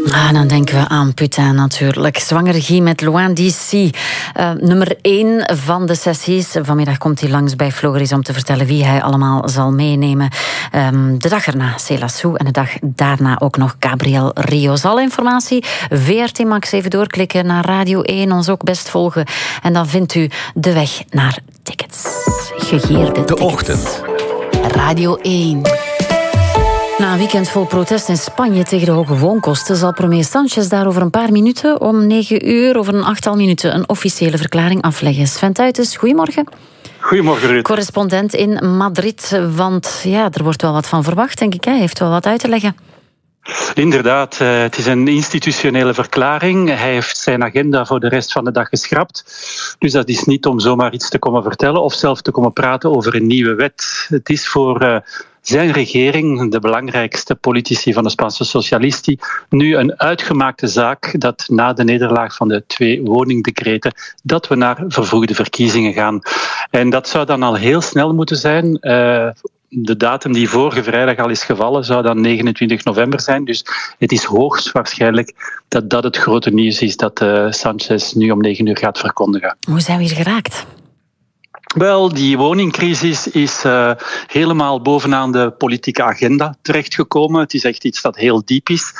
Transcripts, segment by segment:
Dan denken we aan Putin natuurlijk. Zwangere Guy met Loin d'ici. Nummer 1 van de sessies. Vanmiddag komt hij langs bij Floris om te vertellen wie hij allemaal zal meenemen. De dag erna Célassou en de dag daarna ook nog Gabriel Rios. Alle informatie, VRT Max, even doorklikken naar Radio 1, ons ook best volgen. En dan vindt u de weg naar tickets. Gegeerde tickets. De Ochtend. Radio 1. Na een weekend vol protest in Spanje tegen de hoge woonkosten zal premier Sánchez daar over een paar minuten, om 9 uur, over een 8-tal minuten, een officiële verklaring afleggen. Sven Tuytens, goedemorgen. Goedemorgen, Ruud. Correspondent in Madrid, want ja, er wordt wel wat van verwacht, denk ik. Hij heeft wel wat uit te leggen. Inderdaad, het is een institutionele verklaring. Hij heeft zijn agenda voor de rest van de dag geschrapt. Dus dat is niet om zomaar iets te komen vertellen of zelf te komen praten over een nieuwe wet. Het is voor zijn regering, de belangrijkste politici van de Spaanse socialisti, nu een uitgemaakte zaak dat na de nederlaag van de 2 woningdecreten, dat we naar vervroegde verkiezingen gaan. En dat zou dan al heel snel moeten zijn. De datum die vorige vrijdag al is gevallen zou dan 29 november zijn. Dus het is hoogstwaarschijnlijk dat dat het grote nieuws is dat Sánchez nu om 9 uur gaat verkondigen. Hoe zijn we hier geraakt? Wel, die woningcrisis is helemaal bovenaan de politieke agenda terechtgekomen. Het is echt iets dat heel diep is.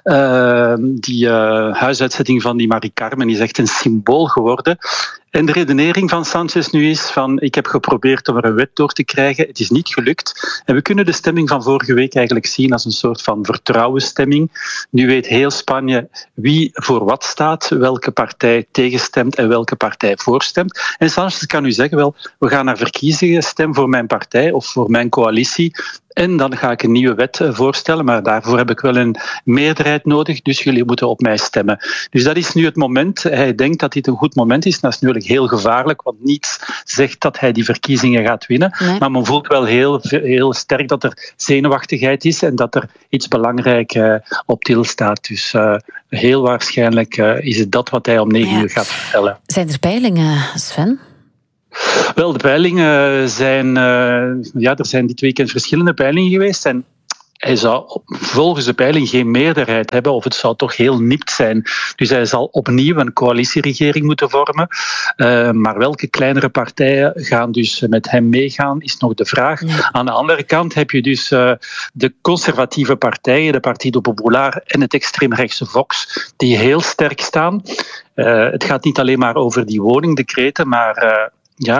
Die huisuitzetting van die Marie Carmen is echt een symbool geworden. En de redenering van Sánchez nu is van, ik heb geprobeerd om er een wet door te krijgen. Het is niet gelukt. En we kunnen de stemming van vorige week eigenlijk zien als een soort van vertrouwensstemming. Nu weet heel Spanje wie voor wat staat, welke partij tegenstemt en welke partij voorstemt. En Sánchez kan nu zeggen, wel, we gaan naar verkiezingen, stem voor mijn partij of voor mijn coalitie. En dan ga ik een nieuwe wet voorstellen, maar daarvoor heb ik wel een meerderheid nodig, dus jullie moeten op mij stemmen. Dus dat is nu het moment. Hij denkt dat dit een goed moment is. Dat is natuurlijk heel gevaarlijk, want niets zegt dat hij die verkiezingen gaat winnen. Nee. Maar men voelt wel heel sterk dat er zenuwachtigheid is en dat er iets belangrijks op til staat. Dus heel waarschijnlijk is het dat wat hij om 9 uur gaat vertellen. Zijn er peilingen, Sven? Wel, de peilingen zijn... er zijn dit weekend verschillende peilingen geweest. En hij zou volgens de peiling geen meerderheid hebben, of het zou toch heel nipt zijn. Dus hij zal opnieuw een coalitieregering moeten vormen. Maar welke kleinere partijen gaan dus met hem meegaan, is nog de vraag. Ja. Aan de andere kant heb je dus de conservatieve partijen, de Partido Popular en het extreemrechtse Vox, die heel sterk staan. Het gaat niet alleen maar over die woningdecreten, maar...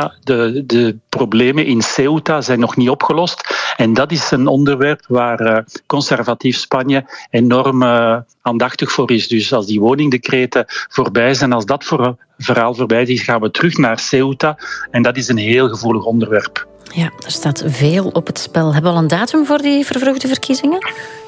de problemen in Ceuta zijn nog niet opgelost. En dat is een onderwerp waar conservatief Spanje enorm aandachtig voor is. Dus als die woningdecreten voorbij zijn, als dat verhaal voorbij is, gaan we terug naar Ceuta. En dat is een heel gevoelig onderwerp. Ja, er staat veel op het spel. Hebben we al een datum voor die vervroegde verkiezingen?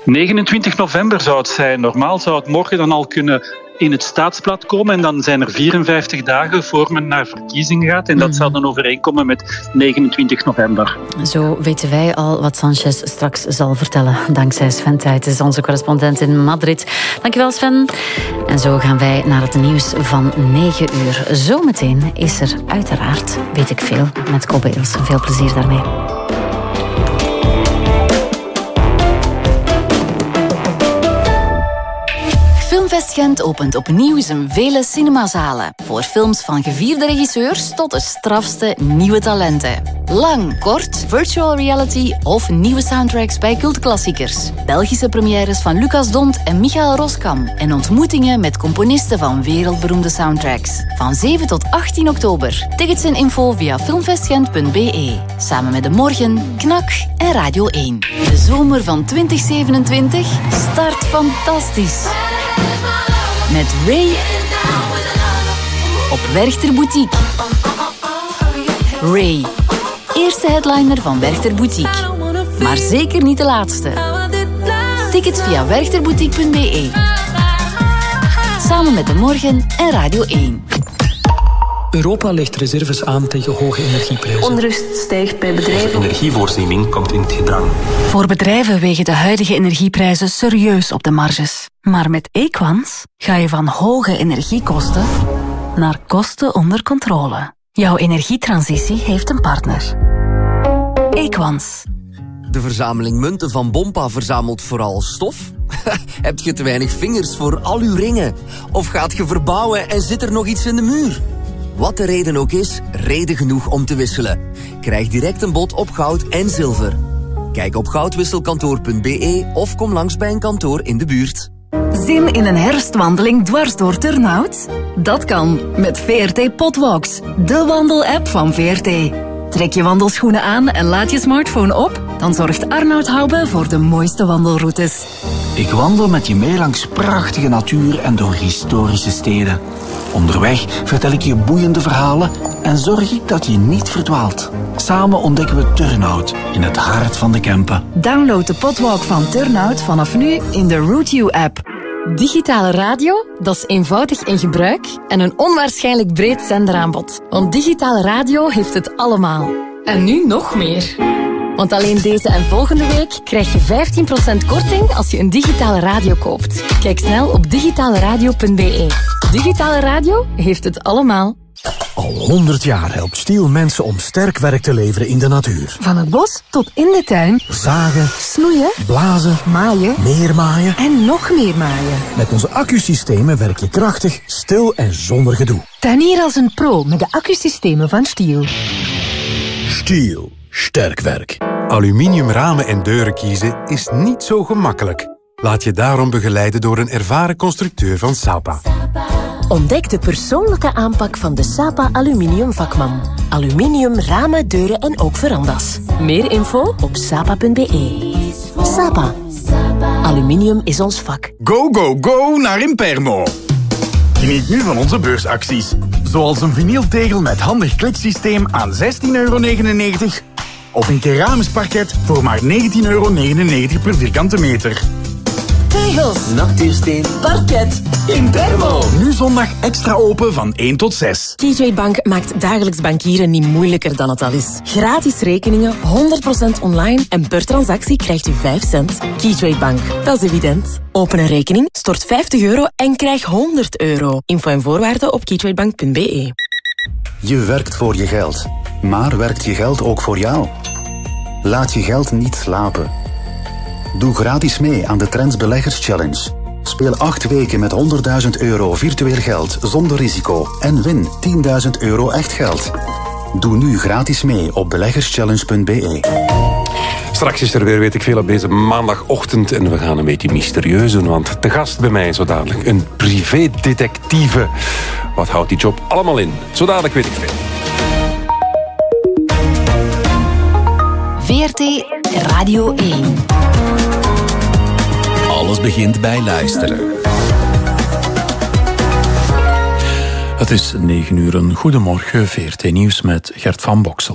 29 november zou het zijn. Normaal zou het morgen dan al kunnen in het staatsblad komen. En dan zijn er 54 dagen voor men naar verkiezingen gaat. En dat zou dan overeenkomen met 29 november. Zo weten wij al wat Sánchez straks zal vertellen. Dankzij Sven Tuytens, onze correspondent in Madrid. Dankjewel, Sven. En zo gaan wij naar het nieuws van 9 uur. Zometeen is er uiteraard, weet ik veel, met Kobeels. Veel plezier daarmee. Filmfest Gent opent opnieuw zijn vele cinemazalen. Voor films van gevierde regisseurs tot de strafste nieuwe talenten. Lang, kort, virtual reality of nieuwe soundtracks bij cultklassiekers. Belgische premières van Lucas Dont en Michael Roskam. En ontmoetingen met componisten van wereldberoemde soundtracks. Van 7 tot 18 oktober. Tickets en info via filmfestgent.be. Samen met De Morgen, Knak en Radio 1. De zomer van 2027 start fantastisch. Met Ray op Werchter Boutique. Ray, eerste headliner van Werchter Boutique. Maar zeker niet de laatste. Tickets via werchterboutique.be. Samen met De Morgen en Radio 1. Europa legt reserves aan tegen hoge energieprijzen. Onrust stijgt bij bedrijven. De energievoorziening komt in het gedrang. Voor bedrijven wegen de huidige energieprijzen serieus op de marges. Maar met Equans ga je van hoge energiekosten naar kosten onder controle. Jouw energietransitie heeft een partner. Equans. De verzameling munten van Bompa verzamelt vooral stof, Heb je te weinig vingers voor al uw ringen? Of gaat je verbouwen en zit er nog iets in de muur? Wat de reden ook is, reden genoeg om te wisselen. Krijg direct een bod op goud en zilver. Kijk op goudwisselkantoor.be of kom langs bij een kantoor in de buurt. Zin in een herfstwandeling dwars door Turnhout? Dat kan met VRT Potwalks, de wandelapp van VRT. Trek je wandelschoenen aan en laat je smartphone op, dan zorgt Arnoud Hoube voor de mooiste wandelroutes. Ik wandel met je mee langs prachtige natuur en door historische steden. Onderweg vertel ik je boeiende verhalen en zorg ik dat je niet verdwaalt. Samen ontdekken we Turnhout in het hart van de Kempen. Download de Potwalk van Turnhout vanaf nu in de Route You-app. Digitale radio, dat is eenvoudig in gebruik en een onwaarschijnlijk breed zenderaanbod. Want digitale radio heeft het allemaal. En nu nog meer. Want alleen deze en volgende week krijg je 15% korting als je een digitale radio koopt. Kijk snel op digitaleradio.be. Digitale radio heeft het allemaal. Al 100 jaar helpt Stiel mensen om sterk werk te leveren in de natuur. Van het bos tot in de tuin. Zagen, snoeien, blazen, maaien, meer maaien en nog meer maaien. Met onze accusystemen werk je krachtig, stil en zonder gedoe. Tuinier als een pro met de accusystemen van Stiel. Stiel, sterk werk. Aluminium ramen en deuren kiezen is niet zo gemakkelijk. Laat je daarom begeleiden door een ervaren constructeur van Sapa. Ontdek de persoonlijke aanpak van de Sapa Aluminium vakman. Aluminium, ramen, deuren en ook verandas. Meer info op sapa.be. Sapa. Aluminium is ons vak. Go, go, go naar Impermo. Geniet nu van onze beursacties. Zoals een vinyltegel met handig kliksysteem aan €16,99 of een keramisch parket voor maar €19,99 per vierkante meter. Tegels, nachtuursteen, parket, Impermo. Nu zondag extra open van 1 tot 6. Keytrade Bank maakt dagelijks bankieren niet moeilijker dan het al is. Gratis rekeningen, 100% online en per transactie krijgt u 5 cent. Keytrade Bank, dat is evident. Open een rekening, stort €50 en krijg €100. Info en voorwaarden op keytradebank.be. Je werkt voor je geld, maar werkt je geld ook voor jou? Laat je geld niet slapen. Doe gratis mee aan de Trends Beleggers Challenge. Speel 8 weken met €100.000 virtueel geld zonder risico en win €10.000 echt geld. Doe nu gratis mee op beleggerschallenge.be. Straks is er weer weet ik veel op deze maandagochtend en we gaan een beetje mysterieus doen, want te gast bij mij zo dadelijk een privédetectieve. Wat houdt die job allemaal in? Zo dadelijk weet ik veel. VRT Radio 1. Alles begint bij luisteren. Het is 9 uur. Een goedemorgen, VRT Nieuws met Gert van Boksel.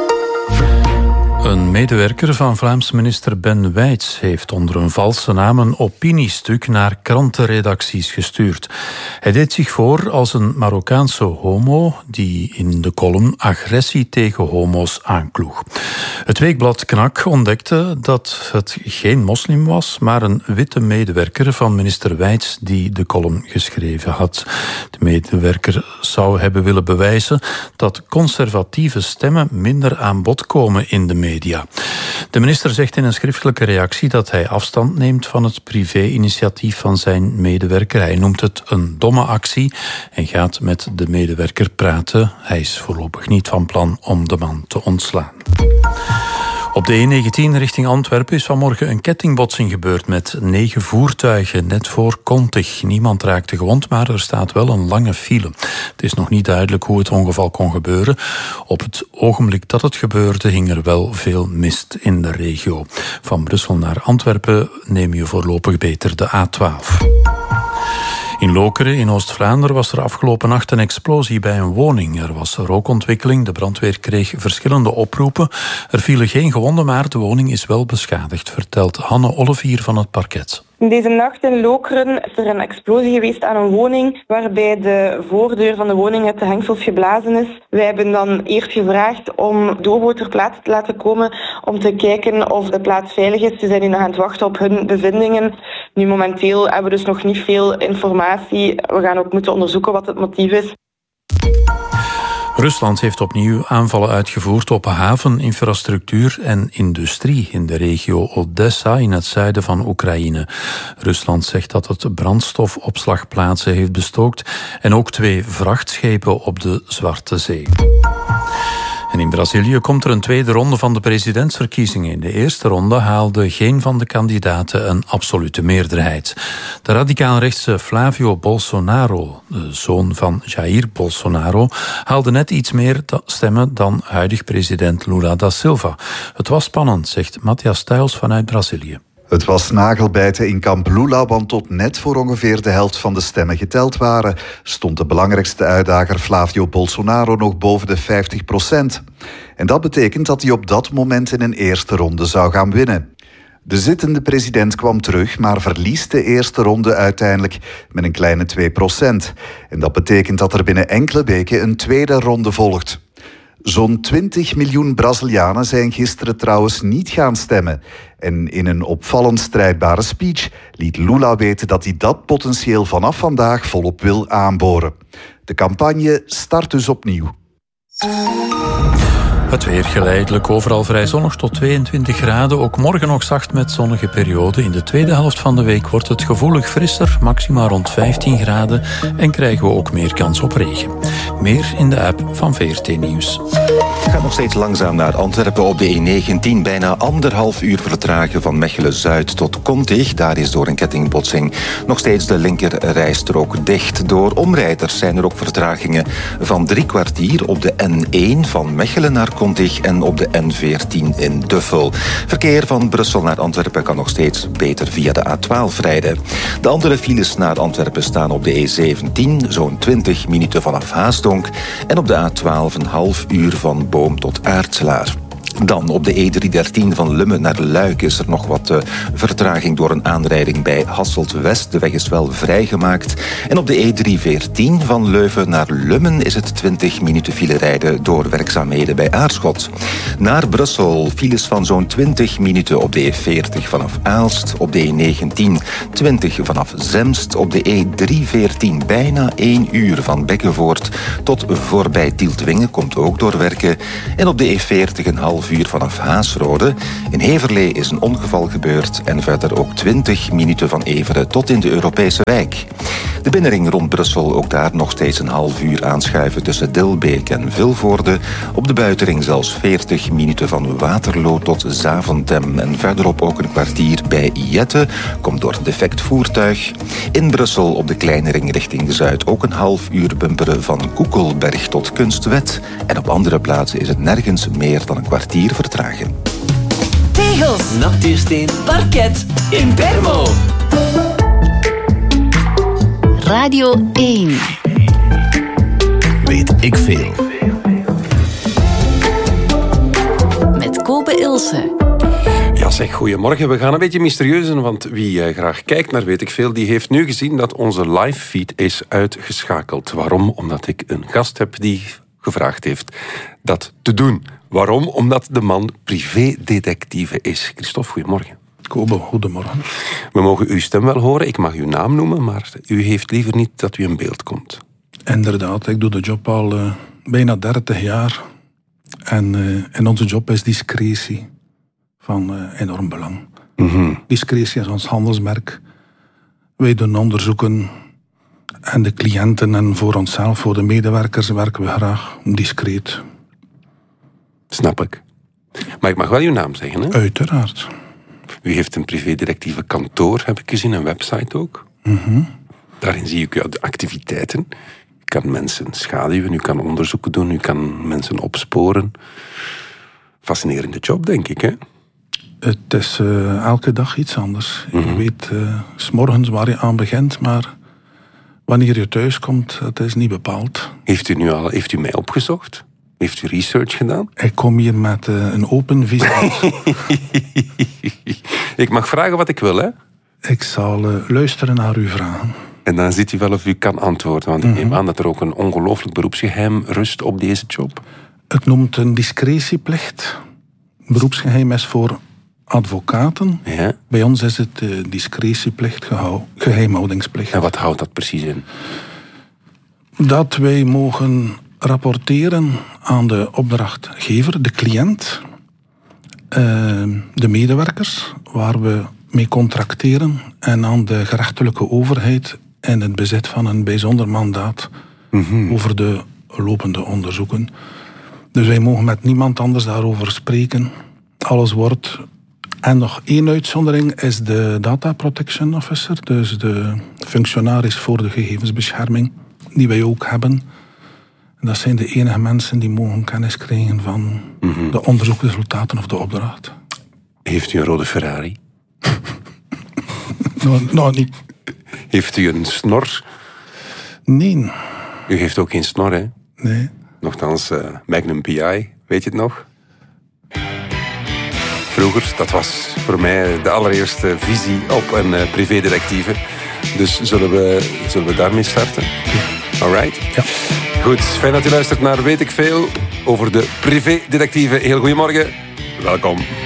Een medewerker van Vlaams minister Ben Wijts heeft onder een valse naam een opiniestuk naar krantenredacties gestuurd. Hij deed zich voor als een Marokkaanse homo die in de column agressie tegen homo's aankloeg. Het weekblad Knak ontdekte dat het geen moslim was, maar een witte medewerker van minister Wijts die de column geschreven had. De medewerker zou hebben willen bewijzen dat conservatieve stemmen minder aan bod komen in de media. De minister zegt in een schriftelijke reactie dat hij afstand neemt van het privé-initiatief van zijn medewerker. Hij noemt het een domme actie en gaat met de medewerker praten. Hij is voorlopig niet van plan om de man te ontslaan. Op de E19 richting Antwerpen is vanmorgen een kettingbotsing gebeurd met 9 voertuigen, net voor Kontig. Niemand raakte gewond, maar er staat wel een lange file. Het is nog niet duidelijk hoe het ongeval kon gebeuren. Op het ogenblik dat het gebeurde hing er wel veel mist in de regio. Van Brussel naar Antwerpen neem je voorlopig beter de A12. In Lokeren in Oost-Vlaanderen was er afgelopen nacht een explosie bij een woning. Er was rookontwikkeling, de brandweer kreeg verschillende oproepen. Er vielen geen gewonden, maar de woning is wel beschadigd, vertelt Hanne Olivier van het parket. Deze nacht in Lokeren is er een explosie geweest aan een woning waarbij de voordeur van de woning uit de hengsels geblazen is. Wij hebben dan eerst gevraagd om Dobo ter plaatse te laten komen om te kijken of de plaats veilig is. Ze zijn nu nog aan het wachten op hun bevindingen. Nu momenteel hebben we dus nog niet veel informatie. We gaan ook moeten onderzoeken wat het motief is. Rusland heeft opnieuw aanvallen uitgevoerd op haveninfrastructuur en industrie in de regio Odessa in het zuiden van Oekraïne. Rusland zegt dat het brandstofopslagplaatsen heeft bestookt en ook 2 vrachtschepen op de Zwarte Zee. En in Brazilië komt er een tweede ronde van de presidentsverkiezingen. In de eerste ronde haalde geen van de kandidaten een absolute meerderheid. De radicaalrechtse Flávio Bolsonaro, de zoon van Jair Bolsonaro, haalde net iets meer stemmen dan huidig president Lula da Silva. Het was spannend, zegt Matthias Stuyls vanuit Brazilië. Het was nagelbijten in kamp Lula, want tot net voor ongeveer de helft van de stemmen geteld waren, stond de belangrijkste uitdager Flávio Bolsonaro nog boven de 50%. En dat betekent dat hij op dat moment in een eerste ronde zou gaan winnen. De zittende president kwam terug, maar verliest de eerste ronde uiteindelijk met een kleine 2%. En dat betekent dat er binnen enkele weken een tweede ronde volgt. Zo'n 20 miljoen Brazilianen zijn gisteren trouwens niet gaan stemmen. En in een opvallend strijdbare speech liet Lula weten dat hij dat potentieel vanaf vandaag volop wil aanboren. De campagne start dus opnieuw. Het weer geleidelijk overal vrij zonnig tot 22 graden. Ook morgen nog zacht met zonnige perioden. In de tweede helft van de week wordt het gevoelig frisser, maximaal rond 15 graden. En krijgen we ook meer kans op regen. Meer in de app van VRT Nieuws. Het gaat nog steeds langzaam naar Antwerpen op de E19. Bijna 1,5 uur vertragen van Mechelen-Zuid tot Kontig. Daar is door een kettingbotsing nog steeds de linker rijstrook dicht. Door omrijders zijn er ook vertragingen van 3 kwartier op de N1 van Mechelen naar Kontig en op de N14 in Duffel. Verkeer van Brussel naar Antwerpen kan nog steeds beter via de A12 rijden. De andere files naar Antwerpen staan op de E17, zo'n 20 minuten vanaf Haasdonk, en op de A12 een half uur van Boom tot Aartselaar. Dan op de E313 van Lummen naar Luik is er nog wat vertraging door een aanrijding bij Hasselt-West. De weg is wel vrijgemaakt. En op de E314 van Leuven naar Lummen is het 20 minuten file rijden door werkzaamheden bij Aarschot. Naar Brussel files van zo'n 20 minuten op de E40 vanaf Aalst. Op de E19 20 vanaf Zemst. Op de E314 bijna 1 uur van Bekkenvoort tot voorbij Tieltwingen, komt ook door werken. En op de E40 een half uur vanaf Haasrode. In Heverlee is een ongeval gebeurd en verder ook 20 minuten van Everen tot in de Europese wijk. De binnenring rond Brussel, ook daar nog steeds een half uur aanschuiven tussen Dilbeek en Vilvoorde. Op de buitenring zelfs 40 minuten van Waterloo tot Zaventem en verderop ook een kwartier bij Jette, komt door een defect voertuig. In Brussel op de kleine ring richting de Zuid ook een half uur bumperen van Koekelberg tot Kunstwet. En op andere plaatsen is het nergens meer dan een kwartier vertragen. Tegels, natuursteen, parket, Impermo. Radio 1. Weet ik veel. Met Kobe Ilse. Ja zeg, goedemorgen. We gaan een beetje mysterieuzen, want wie graag kijkt naar Weet ik Veel, die heeft nu gezien dat onze live feed is uitgeschakeld. Waarom? Omdat ik een gast heb die gevraagd heeft dat te doen. Waarom? Omdat de man privédetectieve is. Christophe, goedemorgen. Kobe, goedemorgen. We mogen uw stem wel horen, ik mag uw naam noemen, maar u heeft liever niet dat u in beeld komt. Inderdaad, ik doe de job al bijna 30 jaar. En onze job is discretie van enorm belang. Mm-hmm. Discretie is ons handelsmerk. Wij doen onderzoeken en de cliënten en voor onszelf, voor de medewerkers, werken we graag discreet. Snap ik. Maar ik mag wel uw naam zeggen, hè? Uiteraard. U heeft een privédirectieve kantoor, heb ik gezien, een website ook. Mm-hmm. Daarin zie ik uw activiteiten. U kan mensen schaduwen, u kan onderzoeken doen, u kan mensen opsporen. Fascinerende job, denk ik, hè? Het is elke dag iets anders. Mm-hmm. Je weet 's morgens waar je aan begint, maar wanneer je thuis komt, dat is niet bepaald. Heeft u mij opgezocht? Heeft u research gedaan? Ik kom hier met een open visie. Ik mag vragen wat ik wil, hè? Ik zal luisteren naar uw vragen. En dan ziet u wel of u kan antwoorden. Want ik neem aan dat er ook een ongelooflijk beroepsgeheim rust op deze job. Het noemt een discretieplicht. Beroepsgeheim is voor advocaten. Ja. Bij ons is het discretieplicht, geheimhoudingsplicht. En wat houdt dat precies in? Dat wij mogen rapporteren aan de opdrachtgever, de cliënt, de medewerkers, waar we mee contracteren, en aan de gerechtelijke overheid in het bezit van een bijzonder mandaat over de lopende onderzoeken. Dus wij mogen met niemand anders daarover spreken. Alles wordt... En nog één uitzondering is de Data Protection Officer, dus de functionaris voor de gegevensbescherming, die wij ook hebben. En dat zijn de enige mensen die mogen kennis krijgen van de onderzoeksresultaten of de opdracht. Heeft u een rode Ferrari? Nou, niet. Heeft u een snor? Nee. U heeft ook geen snor, hè? Nee. Nochtans, Magnum PI, weet je het nog? Vroeger, dat was voor mij de allereerste visie op een privédetectieve. Dus zullen we daarmee starten? Alright? Ja. Goed, fijn dat u luistert naar Weet ik Veel over de privédetectieve. Heel goedemorgen, welkom.